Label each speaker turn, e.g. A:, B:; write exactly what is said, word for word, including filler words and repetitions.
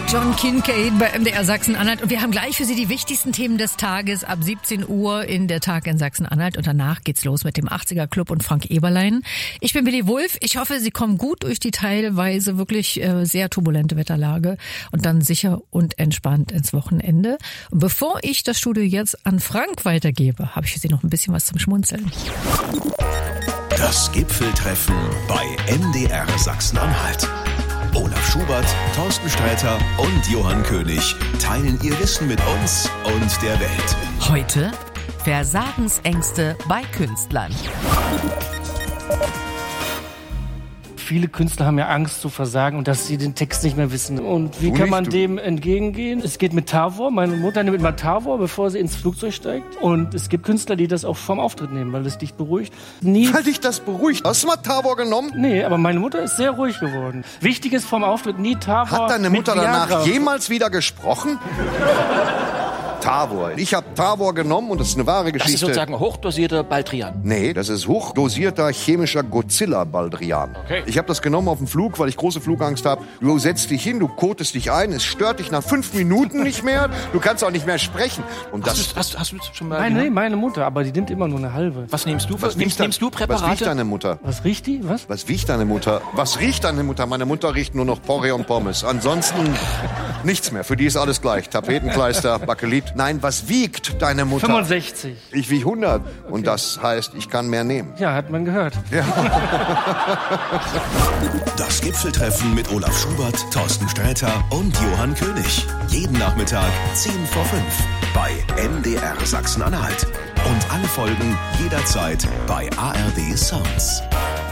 A: John Kincaid bei M D R Sachsen-Anhalt. Und wir haben gleich für Sie die wichtigsten Themen des Tages ab siebzehn Uhr in der Tag in Sachsen-Anhalt. Und danach geht's los mit dem achtziger Club und Frank Eberlein. Ich bin Willi Wulff. Ich hoffe, Sie kommen gut durch die teilweise wirklich äh, sehr turbulente Wetterlage und dann sicher und entspannt ins Wochenende. Und bevor ich das Studio jetzt an Frank weitergebe, habe ich für Sie noch ein bisschen was zum Schmunzeln.
B: Das Gipfeltreffen bei M D R Sachsen-Anhalt. Olaf Schubert, Thorsten Sträter und Johann König teilen ihr Wissen mit uns und der Welt.
C: Heute Versagensängste bei Künstlern.
D: Viele Künstler haben ja Angst zu versagen und dass sie den Text nicht mehr wissen. Und wie
E: Du
D: kann
E: nicht,
D: man
E: du.
D: dem entgegengehen? Es geht mit Tavor. Meine Mutter nimmt mal Tavor, bevor sie ins Flugzeug steigt. Und es gibt Künstler, die das auch vorm Auftritt nehmen, weil es dich beruhigt. Nie.
E: Weil dich das beruhigt. Hast du mal Tavor genommen?
D: Nee, aber meine Mutter ist sehr ruhig geworden. Wichtig ist vorm Auftritt nie Tavor.
E: Hat deine
D: mit
E: Mutter
D: Viagra.
E: danach jemals wieder gesprochen? Tavor. Ich habe Tavor genommen und das ist eine wahre
F: Das
E: Geschichte.
F: ist sozusagen hochdosierter Baldrian.
E: Nee, das ist hochdosierter chemischer Godzilla-Baldrian.
F: Okay.
E: Ich habe das genommen auf dem Flug, weil ich große Flugangst habe. Du setzt dich hin, du kotest dich ein, es stört dich nach fünf Minuten nicht mehr, du kannst auch nicht mehr sprechen. Und das,
F: Hast du, hast, hast du schon mal
D: Nein, nee,
F: genommen?
D: meine Mutter, aber die nimmt immer nur eine halbe.
F: Was nimmst du?
E: was
F: Was nimmst,
E: riecht dein-
F: nimmst du
E: Was riecht
F: Präparate?
E: deine Mutter?
D: Was riecht die? Was?
E: Was riecht deine Mutter? Was riecht deine Mutter? Meine Mutter riecht nur noch Porree und Pommes. Ansonsten nichts mehr. Für die ist alles gleich. Tapetenkleister, Bakelit. Nein, was wiegt deine Mutter?
D: fünfundsechzig.
E: Ich wiege hundert. Und das heißt, ich kann mehr nehmen.
D: Ja, hat man gehört.
B: Das Gipfeltreffen mit Olaf Schubert, Thorsten Sträter und Johann König. Jeden Nachmittag zehn vor fünf bei M D R Sachsen-Anhalt. Und alle Folgen jederzeit bei A R D Sounds.